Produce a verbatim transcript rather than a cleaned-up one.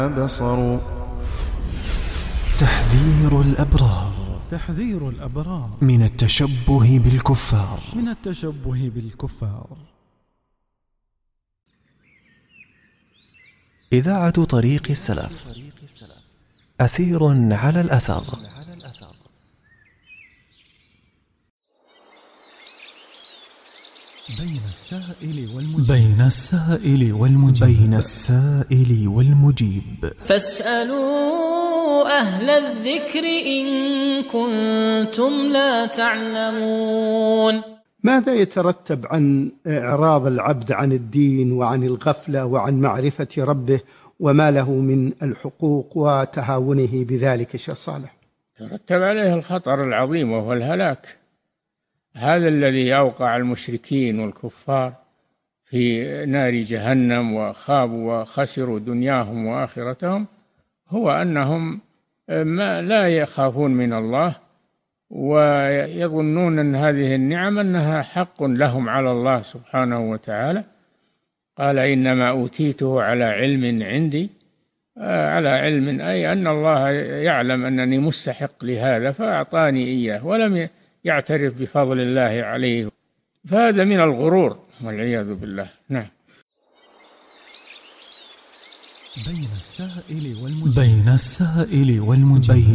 بصروا. تحذير الأبرار تحذير الأبرار من التشبه بالكفار من التشبه بالكفار. إذاعة طريق السلف، أثير على الأثر. بين السائل والمجيب بين السائل والمجيب بين السائل والمجيب فاسألوا أهل الذكر إن كنتم لا تعلمون. ماذا يترتب عن إعراض العبد عن الدين وعن الغفلة وعن معرفة ربه وما له من الحقوق وتهاونه بذلك شيخ صالح؟ ترتب عليه الخطر العظيم وهو الهلاك. هذا الذي أوقع المشركين والكفار في نار جهنم وخابوا وخسروا دنياهم وآخرتهم هو أنهم ما لا يخافون من الله ويظنون أن هذه النعم أنها حق لهم على الله سبحانه وتعالى. قال إنما أوتيته على علم عندي، على علم أي أن الله يعلم أنني مستحق لهذا فأعطاني إياه ولم يعترف بفضل الله عليه، فهذا من الغرور والعياذ بالله. نعم. بين السائل والمجيب بين السائل والمجيب